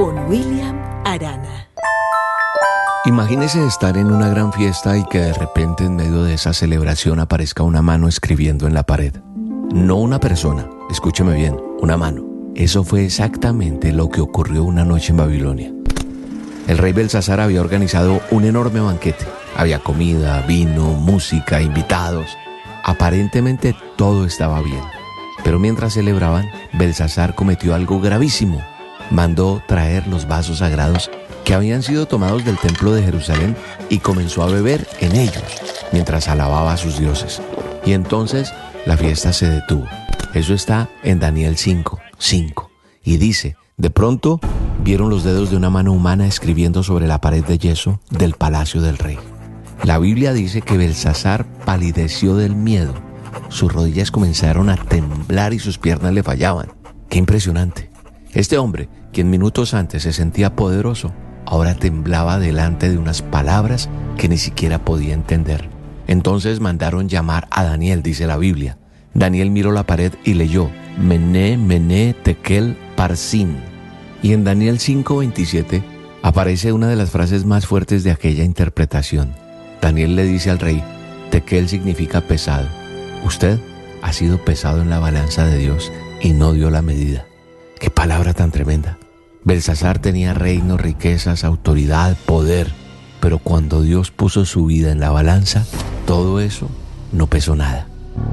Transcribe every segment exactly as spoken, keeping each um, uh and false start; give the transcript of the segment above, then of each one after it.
con William Arana. Imagínese estar en una gran fiesta y que de repente en medio de esa celebración aparezca una mano escribiendo en la pared. No una persona, escúcheme bien, una mano. Eso fue exactamente lo que ocurrió una noche en Babilonia. El rey Belsasar había organizado un enorme banquete. Había comida, vino, música, invitados. Aparentemente todo estaba bien. Pero mientras celebraban, Belsasar cometió algo gravísimo. Mandó traer los vasos sagrados que habían sido tomados del templo de Jerusalén y comenzó a beber en ellos mientras alababa a sus dioses. Y entonces la fiesta se detuvo. Eso está en Daniel cinco, cinco. Y dice, de pronto vieron los dedos de una mano humana escribiendo sobre la pared de yeso del palacio del rey. La Biblia dice que Belsasar palideció del miedo. Sus rodillas comenzaron a temblar y sus piernas le fallaban. ¡Qué impresionante! Este hombre, quien minutos antes se sentía poderoso, ahora temblaba delante de unas palabras que ni siquiera podía entender. Entonces mandaron llamar a Daniel, dice la Biblia. Daniel miró la pared y leyó, Mené, Mené, Tekel, Parsin. Y en Daniel cinco veintisiete aparece una de las frases más fuertes de aquella interpretación. Daniel le dice al rey, Tekel significa pesado. Usted ha sido pesado en la balanza de Dios y no dio la medida. ¡Qué palabra tan tremenda! Belsasar tenía reino, riquezas, autoridad, poder, pero cuando Dios puso su vida en la balanza, todo eso no pesó nada.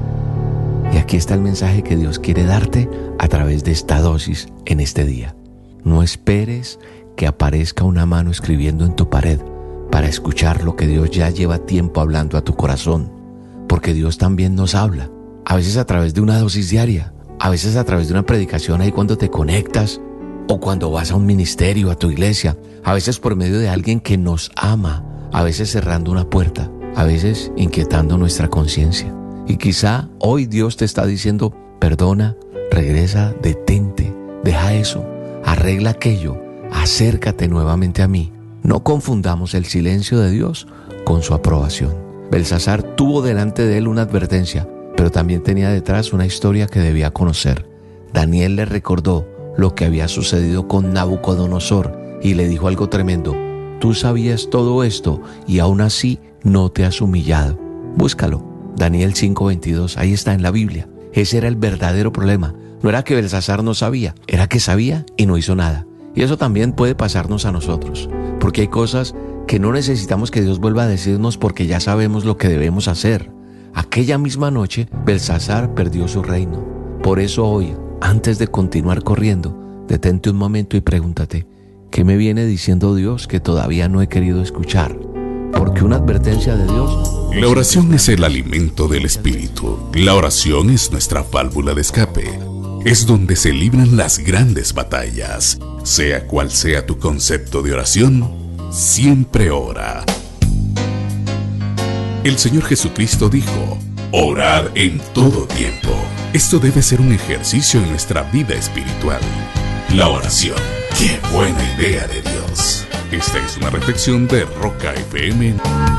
Y aquí está el mensaje que Dios quiere darte a través de esta dosis en este día. No esperes que aparezca una mano escribiendo en tu pared para escuchar lo que Dios ya lleva tiempo hablando a tu corazón, porque Dios también nos habla, a veces a través de una dosis diaria, a veces a través de una predicación ahí cuando te conectas, o cuando vas a un ministerio, a tu iglesia, a veces por medio de alguien que nos ama, a veces cerrando una puerta, a veces inquietando nuestra conciencia. Y quizá hoy Dios te está diciendo, perdona, regresa, detente, deja eso, arregla aquello, acércate nuevamente a mí. No confundamos el silencio de Dios con su aprobación. Belsasar tuvo delante de él una advertencia, pero también tenía detrás una historia que debía conocer. Daniel le recordó lo que había sucedido con Nabucodonosor y le dijo algo tremendo. Tú sabías todo esto y aún así no te has humillado. Búscalo. Daniel cinco veintidós, ahí está en la Biblia. Ese era el verdadero problema. No era que Belsasar no sabía, era que sabía y no hizo nada. Y eso también puede pasarnos a nosotros, porque hay cosas que no necesitamos que Dios vuelva a decirnos porque ya sabemos lo que debemos hacer. Aquella misma noche, Belsasar perdió su reino. Por eso hoy, antes de continuar corriendo, detente un momento y pregúntate, ¿qué me viene diciendo Dios que todavía no he querido escuchar? Porque una advertencia de Dios... La oración es el alimento del espíritu. La oración es nuestra válvula de escape. Es donde se libran las grandes batallas. Sea cual sea tu concepto de oración, siempre ora. El Señor Jesucristo dijo, orad en todo tiempo. Esto debe ser un ejercicio en nuestra vida espiritual. La oración. ¡Qué buena idea de Dios! Esta es una reflexión de Roca F M.